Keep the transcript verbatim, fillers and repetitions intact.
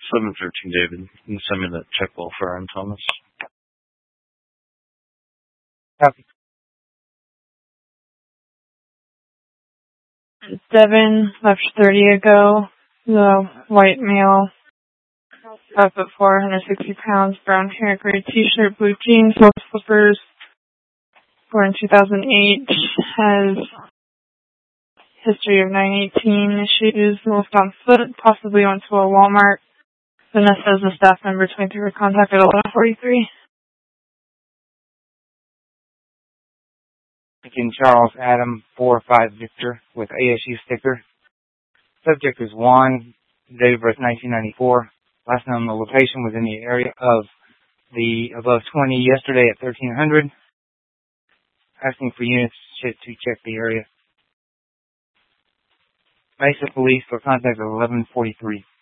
seven thirteen, David. You can send me that check welfare on Thomas. Copy. Devin left thirty ago. The white male, five foot four, one hundred sixty pounds, brown hair, gray t-shirt, blue jeans, white slippers. Born in two thousand eight, has history of nine eighteen issues, moved on foot, possibly went to a Walmart. Vanessa is a staff member, twenty-three, were contacted at eleven forty-three. Again, Charles Adam, four five Victor, with A S U sticker. Subject is Juan, date of birth nineteen ninety-four. Last known the location was in the area of the above twenty yesterday at thirteen hundred. Asking for units to check the area. Mesa Police were contacted at eleven forty-three.